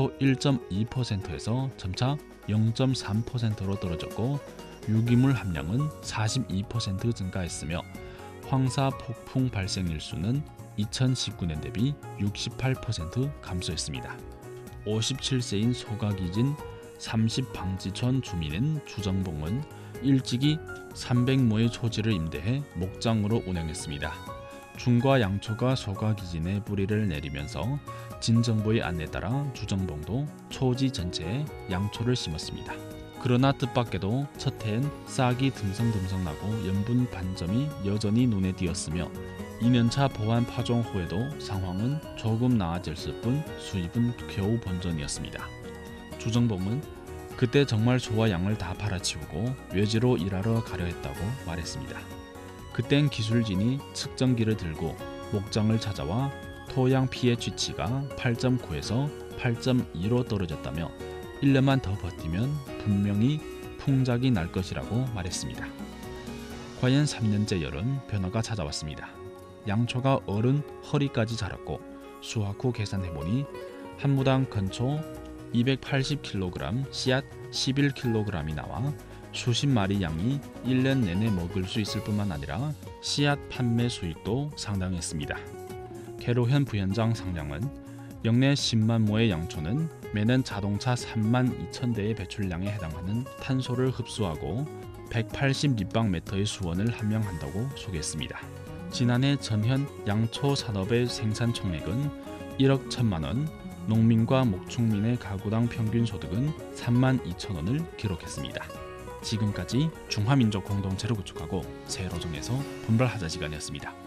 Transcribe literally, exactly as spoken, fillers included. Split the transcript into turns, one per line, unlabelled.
기초 일 점 이 퍼센트에서 점차 영 점 삼 퍼센트로 떨어졌고 유기물 함량은 사십이 퍼센트 증가했으며 황사 폭풍 발생 일수는 이천십구 년 대비 육십팔 퍼센트 감소했습니다. 오십칠 세인 소각이진 삼십방지촌 주민인 주정봉은 일찍이 삼백 모의 초지를 임대해 목장으로 운영했습니다. 중과 양초가 소각이진에 뿌리를 내리면서 진정부의 안내에 따라 주정봉도 초지 전체에 양초를 심었습니다. 그러나 뜻밖에도 첫 해엔 싹이 듬성듬성 나고 염분 반점이 여전히 눈에 띄었으며 이 년차 보완 파종 후에도 상황은 조금 나아졌을 뿐 수입은 겨우 본전이었습니다. 주정봉은 그때 정말 소와 양을 다 팔아치우고 외지로 일하러 가려 했다고 말했습니다. 그땐 기술진이 측정기를 들고 목장을 찾아와 토양 pH치가 팔 점 구에서 팔 점 이로 떨어졌다며 일 년만 더 버티면 분명히 풍작이 날 것이라고 말했습니다. 과연 삼 년째 여름 변화가 찾아왔습니다. 양초가 어른 허리까지 자랐고 수확 후 계산해보니 한 무당 건초 이백팔십 킬로그램, 씨앗 십일 킬로그램이 나와 수십 마리 양이 일 년 내내 먹을 수 있을 뿐만 아니라 씨앗 판매 수익도 상당했습니다. 개로현 부현장 상량은 역내 십만 모의 양초는 매년 자동차 삼만 이천 대의 배출량에 해당하는 탄소를 흡수하고 백팔십立方미터의 수원을 함량한다고 소개했습니다. 지난해 전현 양초 산업의 생산 총액은 일억 천만 원, 농민과 목축민의 가구당 평균 소득은 삼만 이천 원을 기록했습니다. 지금까지 중화민족 공동체를 구축하고 새로 정해서 분발하자 시간이었습니다.